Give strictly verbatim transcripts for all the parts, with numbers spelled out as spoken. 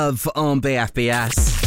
Of on B F B S.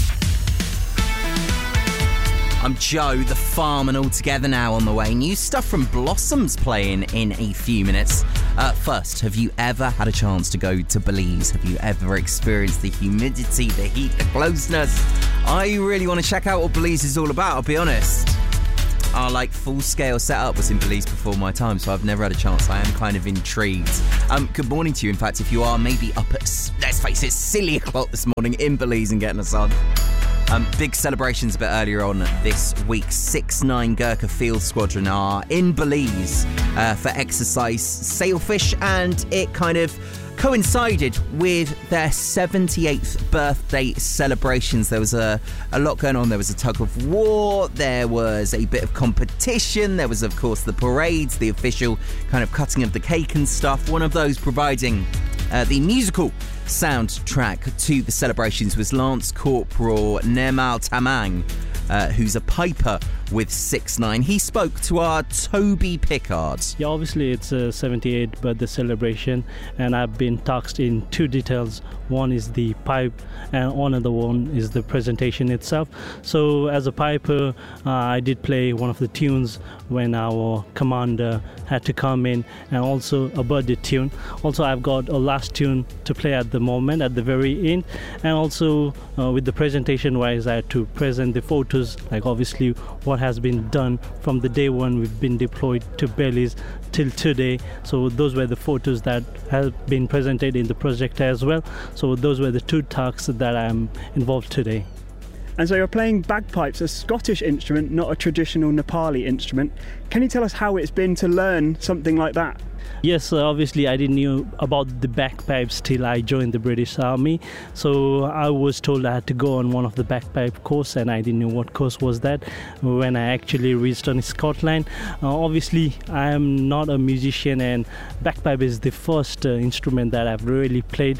I'm Joe, the farm, and all together now on the way. New stuff from Blossoms playing in a few minutes. Uh, first, have you ever had a chance to go to Belize? Have you ever experienced the humidity, the heat, the closeness? I really want to check out what Belize is all about, I'll be honest. Our like full-scale setup was in Belize before my time, so I've never had a chance. I am kind of intrigued. Um, good morning to you. In fact, if you are maybe up at, let's face it, silly o'clock this morning in Belize and getting us on. Um, big celebrations a bit earlier on this week. six nine Gurkha Field Squadron are in Belize uh, for exercise sailfish, and it kind of coincided with their seventy-eighth birthday celebrations. There was a, a lot going on. There was a tug of war, there was a bit of competition, there was of course the parades, the official kind of cutting of the cake and stuff. One of those providing uh, the musical soundtrack to the celebrations was Lance Corporal Nirmal Tamang, uh, who's a piper with six nine. He spoke to our Toby Pickard. Yeah, obviously it's a seventy-eighth birthday celebration, and I've been tasked in two details. One is the pipe, and another one is the presentation itself. So as a piper, uh, I did play one of the tunes when our commander had to come in, and also a birthday tune. Also, I've got a last tune to play at the moment, at the very end, and also uh, with the presentation wise, I had to present the photos, like obviously what has been done from the day when we've been deployed to Belize till today. So those were the photos that have been presented in the projector as well. So those were the two tasks that I'm involved today. And so you're playing bagpipes, a Scottish instrument, not a traditional Nepali instrument. Can you tell us how it's been to learn something like that? Yes, uh, obviously I didn't know about the bagpipes till I joined the British Army. So I was told I had to go on one of the bagpipe course, and I didn't know what course was that when I actually reached on Scotland. Uh, obviously I am not a musician, and bagpipe is the first uh, instrument that I've really played.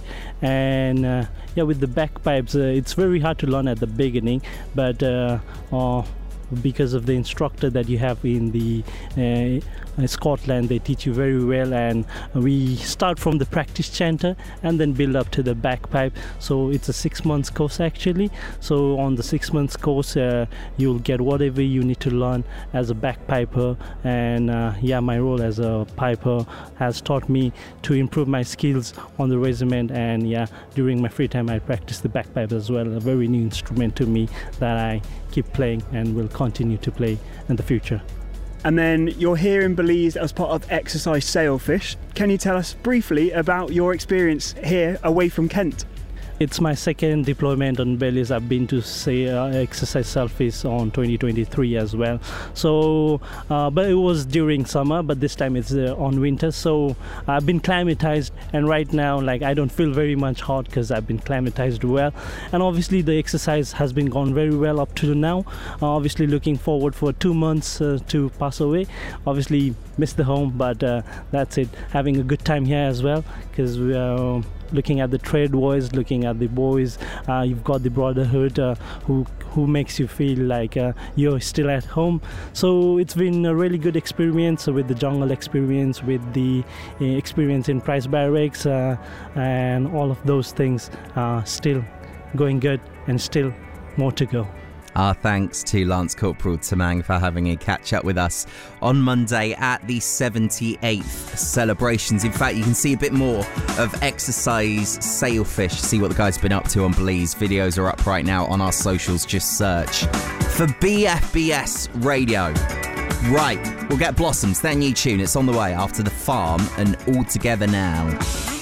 And uh, yeah, with the bagpipes, uh, it's very hard to learn at the beginning, but uh, uh, because of the instructor that you have in the uh, uh, Scotland, they teach you very well, and we start from the practice chanter and then build up to the bagpipe. So it's a six months course actually. So on the six months course, uh, you'll get whatever you need to learn as a bagpiper. And uh, yeah, my role as a piper has taught me to improve my skills on the regiment, and yeah, during my free time I practice the bagpipe as well, a very new instrument to me that I keep playing and will continue to play in the future. And then you're here in Belize as part of Exercise Sailfish. Can you tell us briefly about your experience here away from Kent? It's my second deployment on Belize. I've been to say uh, Exercise Sailfish on twenty twenty-three as well. So, uh, but it was during summer, but this time it's uh, on winter. So I've been climatized, and right now, like I don't feel very much hot because I've been climatized well. And obviously the exercise has been gone very well up to now. Uh, obviously looking forward for two months uh, to pass away. Obviously miss the home, but uh, that's it. Having a good time here as well, because we are looking at the trade boys, looking at the boys. Uh, you've got the brotherhood uh, who who makes you feel like uh, you're still at home. So it's been a really good experience with the jungle experience, with the uh, experience in Price Barracks, uh, and all of those things are still going good, and still more to go. Our thanks to Lance Corporal Tamang for having a catch-up with us on Monday at the seventy-eighth celebrations. In fact, you can see a bit more of Exercise Sailfish, see what the guys have been up to on Belize. Videos are up right now on our socials. Just search for B F B S Radio. Right, we'll get Blossoms, their new tune. It's on the way after The Farm and All Together Now.